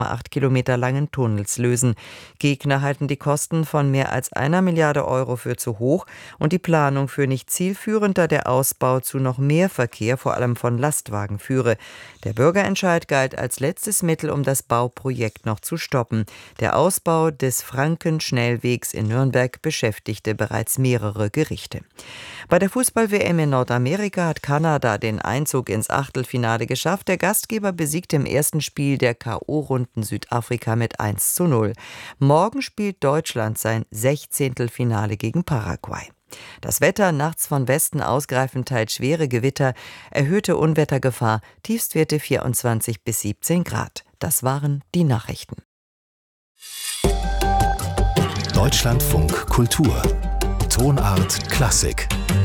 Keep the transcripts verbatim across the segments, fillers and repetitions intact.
acht Kilometer langen Tunnels lösen. Gegner halten die Kosten von mehr als einer Milliarde Euro für zu hoch und die Planung für nicht zielführend, da der Ausbau zu noch mehr Verkehr, vor allem von Lastwagen, führe. Der Bürgerentscheid galt als letztes Mittel, um das Bauprojekt noch zu stoppen. Der Ausbau des Frankenschnellwegs in Nürnberg beschäftigte bereits mehrere Gerichte. Bei der Fußball-W M in Nordamerika hat Kanada den Einzug ins Achtelfinale geschafft. Der Gastgeber besiegte im ersten Spiel der K O-Runden Südafrika mit eins zu null. Morgen spielt Deutschland sein Sechzehntelfinale gegen Paraguay. Das Wetter: nachts von Westen ausgreifend teils schwere Gewitter, erhöhte Unwettergefahr, Tiefstwerte vierundzwanzig bis siebzehn Grad. Das waren die Nachrichten. Deutschlandfunk Kultur. Tonart Klassik.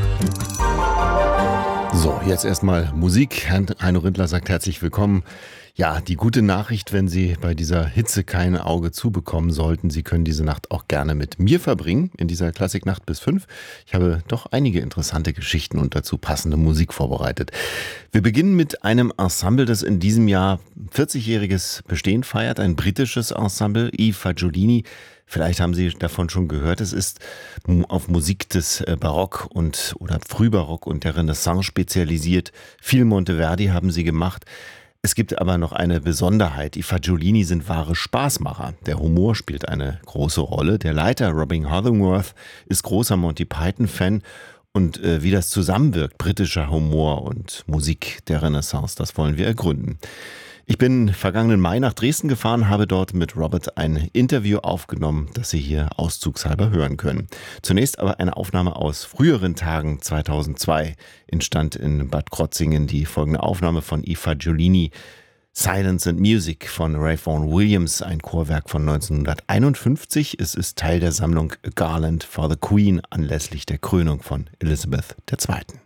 So, jetzt erstmal Musik. Herr Heino Rindler sagt herzlich willkommen. Ja, die gute Nachricht, wenn Sie bei dieser Hitze kein Auge zubekommen sollten, Sie können diese Nacht auch gerne mit mir verbringen, in dieser Klassiknacht bis fünf. Ich habe doch einige interessante Geschichten und dazu passende Musik vorbereitet. Wir beginnen mit einem Ensemble, das in diesem Jahr vierzigjähriges Bestehen feiert, ein britisches Ensemble, I Fagiolini. Vielleicht haben Sie davon schon gehört. Es ist auf Musik des Barock und oder Frühbarock und der Renaissance spezialisiert. Viel Monteverdi haben sie gemacht. Es gibt aber noch eine Besonderheit. Die Fagiolini sind wahre Spaßmacher. Der Humor spielt eine große Rolle. Der Leiter Robin Hollingworth ist großer Monty Python-Fan. Und äh, wie das zusammenwirkt, britischer Humor und Musik der Renaissance, das wollen wir ergründen. Ich bin vergangenen Mai nach Dresden gefahren, habe dort mit Robert ein Interview aufgenommen, das Sie hier auszugshalber hören können. Zunächst aber eine Aufnahme aus früheren Tagen. zweitausendzwei entstand in Bad Krotzingen die folgende Aufnahme von I Fagiolini, Silence and Music von Ray Vaughan Williams, ein Chorwerk von neunzehnhunderteinundfünfzig. Es ist Teil der Sammlung A Garland for the Queen anlässlich der Krönung von Elizabeth der Zweiten.